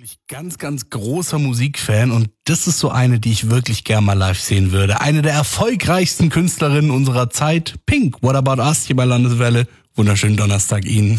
wirklich ganz, ganz großer Musikfan und das ist so eine, die ich wirklich gern mal live sehen würde. Eine der erfolgreichsten Künstlerinnen unserer Zeit, Pink. What About Us hier bei Landeswelle. Wunderschönen Donnerstag Ihnen.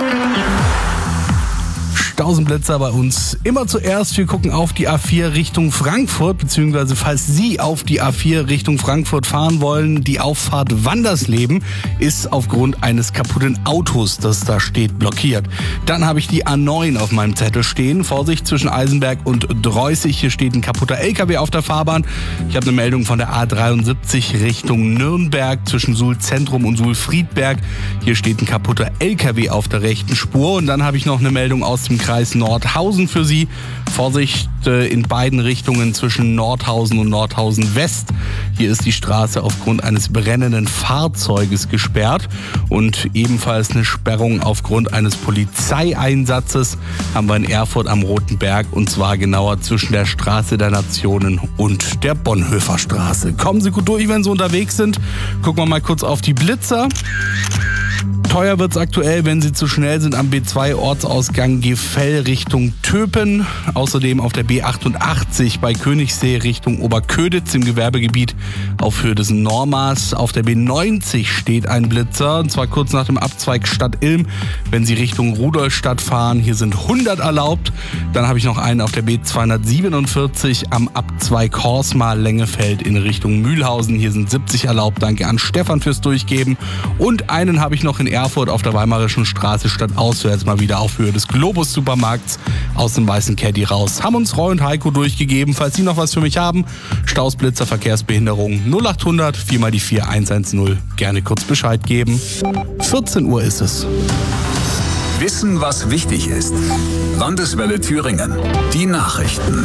Stausenblitzer bei uns immer zuerst. Wir gucken auf die A4 Richtung Frankfurt, beziehungsweise falls Sie auf die A4 Richtung Frankfurt fahren wollen, die Auffahrt Wandersleben ist aufgrund eines kaputten Autos, das da steht, blockiert. Dann habe ich die A9 auf meinem Zettel stehen. Vorsicht zwischen Eisenberg und Dreußig. Hier steht ein kaputter LKW auf der Fahrbahn. Ich habe eine Meldung von der A73 Richtung Nürnberg zwischen Suhl-Zentrum und Suhl-Friedberg. Hier steht ein kaputter LKW auf der rechten Spur. Und dann habe ich noch eine Meldung aus dem Kreis Nordhausen für Sie. Vorsicht in beiden Richtungen zwischen Nordhausen und Nordhausen West. Hier ist die Straße aufgrund eines brennenden Fahrzeuges gesperrt und ebenfalls eine Sperrung aufgrund eines Polizeieinsatzes haben wir in Erfurt am Roten Berg und zwar genauer zwischen der Straße der Nationen und der Bonhoeffer Straße. Kommen Sie gut durch, wenn Sie unterwegs sind. Gucken wir mal kurz auf die Blitzer. Teuer wird's aktuell, wenn Sie zu schnell sind am B2 Ortsausgang Gefell Richtung Töpen. Außerdem auf der B88 bei Königssee Richtung Oberköditz im Gewerbegebiet auf Höhe des Normas. Auf der B90 steht ein Blitzer und zwar kurz nach dem Abzweig Stadt-Ilm. Wenn Sie Richtung Rudolstadt fahren, hier sind 100 erlaubt. Dann habe ich noch einen auf der B247 am Abzweig Horsmal-Lengefeld in Richtung Mühlhausen. Hier sind 70 erlaubt. Danke an Stefan fürs Durchgeben. Und einen habe ich noch in Erfurt auf der Weimarischen Straße stadtauswärts mal wieder auf Höhe des Globus-Supermarkts aus dem weißen Caddy raus. Haben uns Roy und Heiko durchgegeben. Falls Sie noch was für mich haben, Staus, Blitzer, Verkehrsbehinderung 0800 4 mal die 4110. Gerne kurz Bescheid geben. 14 Uhr ist es. Wissen, was wichtig ist. Landeswelle Thüringen. Die Nachrichten.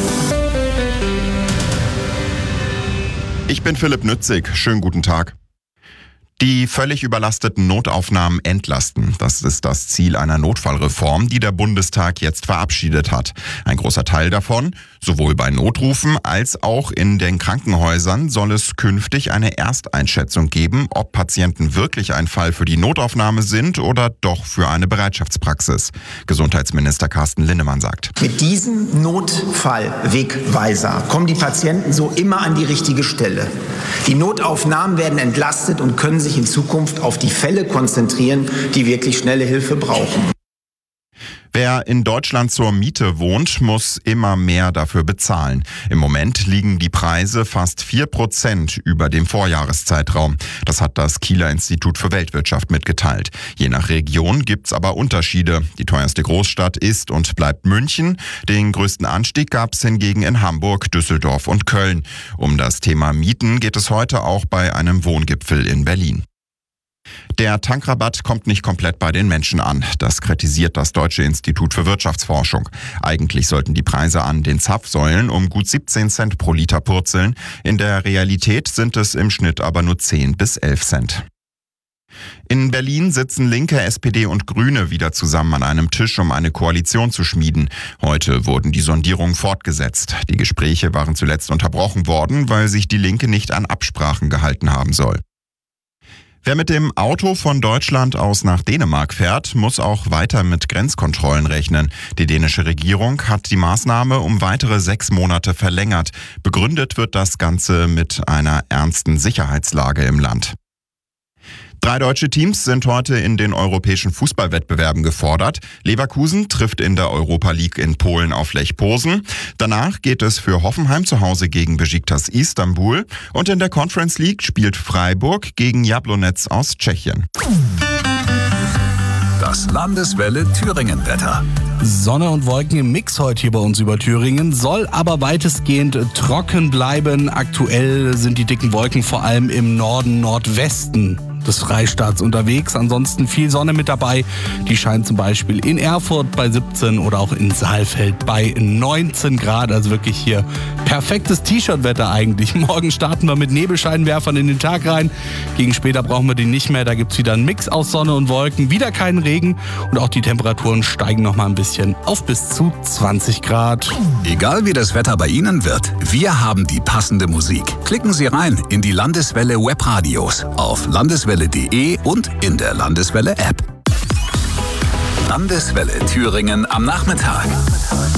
Ich bin Philipp Nützig. Schönen guten Tag. Die völlig überlasteten Notaufnahmen entlasten. Das ist das Ziel einer Notfallreform, die der Bundestag jetzt verabschiedet hat. Ein großer Teil davon, sowohl bei Notrufen als auch in den Krankenhäusern, soll es künftig eine Ersteinschätzung geben, ob Patienten wirklich ein Fall für die Notaufnahme sind oder doch für eine Bereitschaftspraxis. Gesundheitsminister Carsten Linnemann sagt: Mit diesem Notfallwegweiser kommen die Patienten so immer an die richtige Stelle. Die Notaufnahmen werden entlastet und können sich in Zukunft auf die Fälle konzentrieren, die wirklich schnelle Hilfe brauchen. Wer in Deutschland zur Miete wohnt, muss immer mehr dafür bezahlen. Im Moment liegen die Preise fast 4% über dem Vorjahreszeitraum. Das hat das Kieler Institut für Weltwirtschaft mitgeteilt. Je nach Region gibt's aber Unterschiede. Die teuerste Großstadt ist und bleibt München. Den größten Anstieg gab's hingegen in Hamburg, Düsseldorf und Köln. Um das Thema Mieten geht es heute auch bei einem Wohngipfel in Berlin. Der Tankrabatt kommt nicht komplett bei den Menschen an. Das kritisiert das Deutsche Institut für Wirtschaftsforschung. Eigentlich sollten die Preise an den Zapfsäulen um gut 17 Cent pro Liter purzeln. In der Realität sind es im Schnitt aber nur 10 bis 11 Cent. In Berlin sitzen Linke, SPD und Grüne wieder zusammen an einem Tisch, um eine Koalition zu schmieden. Heute wurden die Sondierungen fortgesetzt. Die Gespräche waren zuletzt unterbrochen worden, weil sich die Linke nicht an Absprachen gehalten haben soll. Wer mit dem Auto von Deutschland aus nach Dänemark fährt, muss auch weiter mit Grenzkontrollen rechnen. Die dänische Regierung hat die Maßnahme um weitere 6 Monate verlängert. Begründet wird das Ganze mit einer ernsten Sicherheitslage im Land. 3 deutsche Teams sind heute in den europäischen Fußballwettbewerben gefordert. Leverkusen trifft in der Europa League in Polen auf Lech Posen. Danach geht es für Hoffenheim zu Hause gegen Besiktas Istanbul. Und in der Conference League spielt Freiburg gegen Jablonec aus Tschechien. Das Landeswelle Thüringen-Wetter. Sonne und Wolken im Mix heute hier bei uns über Thüringen, soll aber weitestgehend trocken bleiben. Aktuell sind die dicken Wolken vor allem im Norden, Nordwesten des Freistaats unterwegs. Ansonsten viel Sonne mit dabei. Die scheint zum Beispiel in Erfurt bei 17 oder auch in Saalfeld bei 19 Grad. Also wirklich hier perfektes T-Shirt-Wetter eigentlich. Morgen starten wir mit Nebelscheinwerfern in den Tag rein. Gegen später brauchen wir den nicht mehr. Da gibt es wieder einen Mix aus Sonne und Wolken. Wieder keinen Regen. Und auch die Temperaturen steigen noch mal ein bisschen auf bis zu 20 Grad. Egal wie das Wetter bei Ihnen wird, wir haben die passende Musik. Klicken Sie rein in die Landeswelle Webradios auf landeswelle.de und in der Landeswelle App. Landeswelle Thüringen am Nachmittag.